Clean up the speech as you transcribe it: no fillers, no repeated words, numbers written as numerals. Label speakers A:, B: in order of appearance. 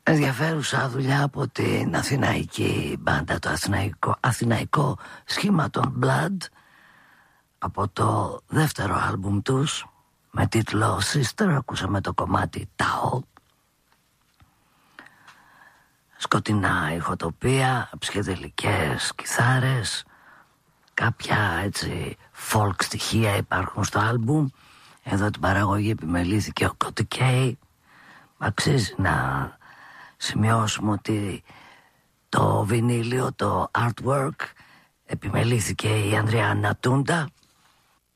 A: Ενδιαφέρουσα δουλειά από την αθηναϊκή μπάντα, το αθηναϊκό σχήμα των Blood, από το δεύτερο άλμπουμ τους με τίτλο Sister. Ακούσαμε το κομμάτι Tao. Σκοτεινά ηχοτοπία, ψυχεδελικές κιθάρες, κάποια έτσι folk στοιχεία υπάρχουν στο άλμπουμ. Εδώ την παραγωγή επιμελήθηκε ο Κωτικέι. Αξίζει να σημειώσουμε ότι το βινίλιο, το artwork, επιμελήθηκε η Ανδρέα Νατούντα.